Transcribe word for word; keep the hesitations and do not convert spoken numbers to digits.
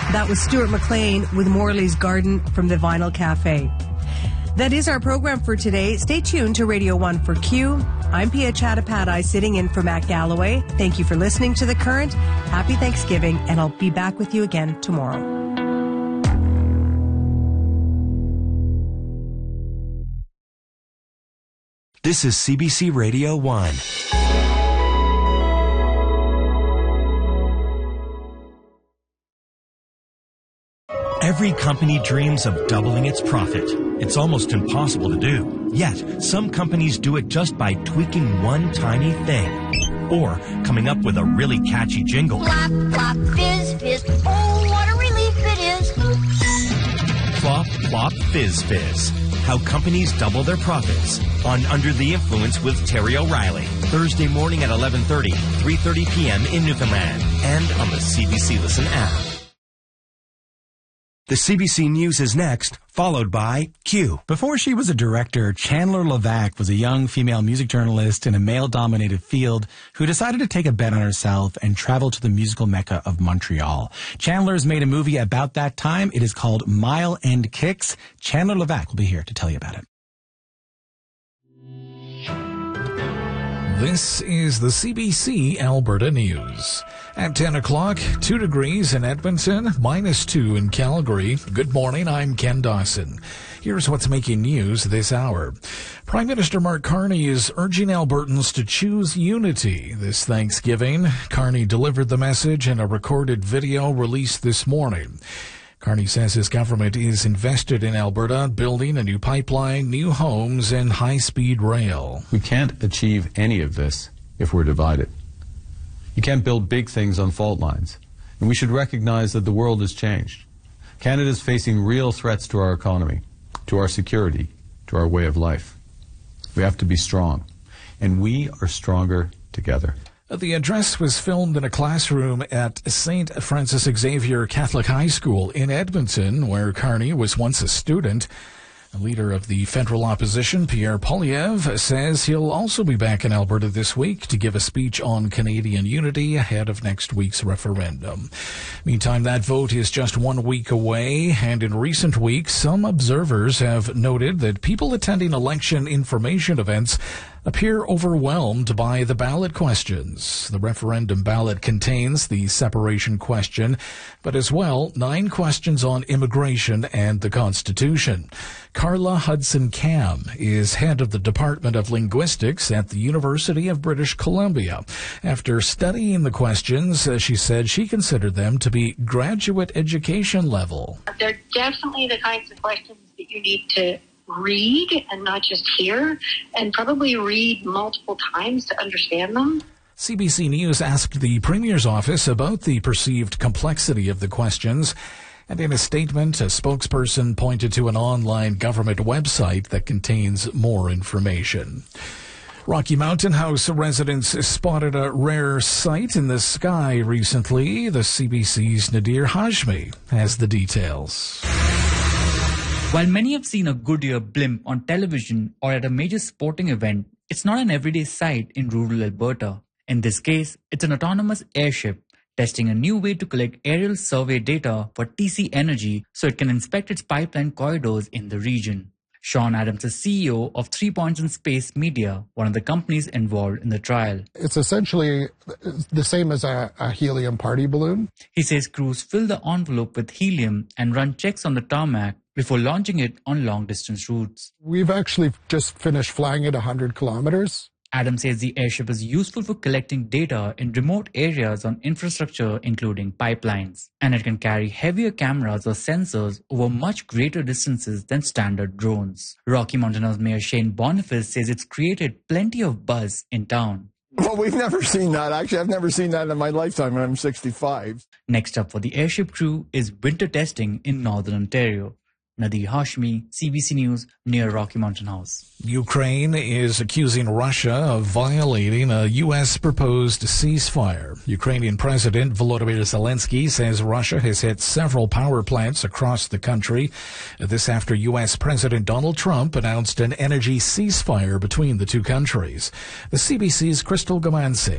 That was Stuart McLean with Morley's Garden from the Vinyl Cafe. That is our program for today. Stay tuned to Radio one for Q. I'm Pia Chattopadhyay sitting in for Matt Galloway. Thank you for listening to The Current. Happy Thanksgiving, and I'll be back with you again tomorrow. This is C B C Radio one. Every company dreams of doubling its profit. It's almost impossible to do. Yet, some companies do it just by tweaking one tiny thing. Or coming up with a really catchy jingle. Flop, flop, fizz, fizz. Oh, what a relief it is. Flop, flop, fizz, fizz. How companies double their profits. On Under the Influence with Terry O'Reilly. Thursday morning at eleven thirty, three thirty p.m. in Newfoundland. And on the C B C Listen app. The C B C News is next, followed by Q. Before she was a director, Chandler Levac was a young female music journalist in a male-dominated field who decided to take a bet on herself and travel to the musical mecca of Montreal. Chandler's made a movie about that time. It is called Mile End Kicks. Chandler Levac will be here to tell you about it. This is the C B C Alberta News. At ten o'clock, two degrees in Edmonton, minus two in Calgary. Good morning, I'm Ken Dawson. Here's what's making news this hour. Prime Minister Mark Carney is urging Albertans to choose unity this Thanksgiving. Carney delivered the message in a recorded video released this morning. Carney says his government is invested in Alberta, building a new pipeline, new homes, and high-speed rail. We can't achieve any of this if we're divided. You can't build big things on fault lines. And we should recognize that the world has changed. Canada is facing real threats to our economy, to our security, to our way of life. We have to be strong. And we are stronger together. The address was filmed in a classroom at Saint Francis Xavier Catholic High School in Edmonton, where Carney was once a student. The leader of the federal opposition, Pierre Poilievre, says he'll also be back in Alberta this week to give a speech on Canadian unity ahead of next week's referendum. Meantime, that vote is just one week away, and in recent weeks, some observers have noted that people attending election information events appear overwhelmed by the ballot questions. The referendum ballot contains the separation question, but as well, nine questions on immigration and the Constitution. Carla Hudson-Cam is head of the Department of Linguistics at the University of British Columbia. After studying the questions, she said she considered them to be graduate education level. They're definitely the kinds of questions that you need to read and not just hear, and probably read multiple times to understand them. C B C News asked the Premier's office about the perceived complexity of the questions, and in a statement, a spokesperson pointed to an online government website that contains more information. Rocky Mountain House residents spotted a rare sight in the sky recently. The C B C's Nadir Hashmi has the details. While many have seen a Goodyear blimp on television or at a major sporting event, it's not an everyday sight in rural Alberta. In this case, it's an autonomous airship testing a new way to collect aerial survey data for T C Energy so it can inspect its pipeline corridors in the region. Sean Adams is C E O of Three Points in Space Media, one of the companies involved in the trial. It's essentially the same as a, a helium party balloon. He says crews fill the envelope with helium and run checks on the tarmac before launching it on long-distance routes. We've actually just finished flying it one hundred kilometers. Adams says the airship is useful for collecting data in remote areas on infrastructure, including pipelines. And it can carry heavier cameras or sensors over much greater distances than standard drones. Rocky Mountain House Mayor Shane Boniface says it's created plenty of buzz in town. Well, we've never seen that. Actually, I've never seen that in my lifetime, and I'm sixty-five. Next up for the airship crew is winter testing in Northern Ontario. Nadir Hashmi, C B C News, near Rocky Mountain House. Ukraine is accusing Russia of violating a U S proposed ceasefire. Ukrainian President Volodymyr Zelensky says Russia has hit several power plants across the country. This after U S President Donald Trump announced an energy ceasefire between the two countries. The C B C's Crystal Gamansi.